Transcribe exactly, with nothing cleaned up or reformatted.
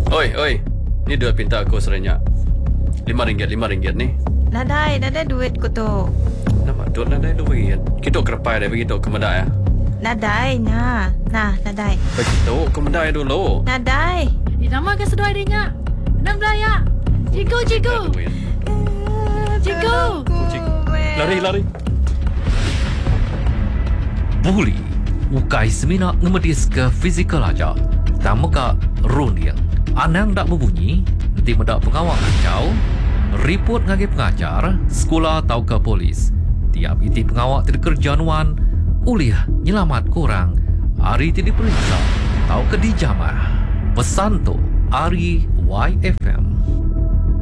Oi, oi. Ni duit pinta aku serenyak. Lima ringgit, lima ringgit ni. Nadai, nadai duit ko to. Nama duit nadai duit. Kita kerepai dah begitu ke medai ya. Nadai, na. Nah, nadai. Begitu ke medai dulu. Nadai. Dinamakan sedua adanya. Enam belaya. Ciku, ciku. Duit. Ciku. Kucing. Lari, lari. Buli, ukai semina ngemedis ke fizikal aja. Tamu ka runia. Anang dak berbunyi, nanti mendak pengawal kacau. Report ngagi pengajar, sekolah atau ke polis. Tiap iti pengawal tidak kerja nuan, uliah nyelamat korang. Hari tidak periksa, atau ke dijamah. Pesan tu, Ari Y F M.